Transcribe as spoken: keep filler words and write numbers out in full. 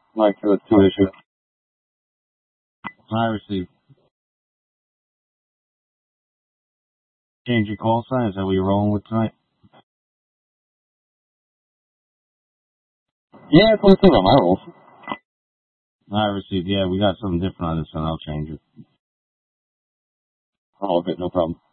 Like, for the two issues. I received. Change your call sign? Is that what you're rolling with tonight? Yeah, it's listed on my rolls. I received. Yeah, we got something different on this one. I'll change it. All of it, no problem.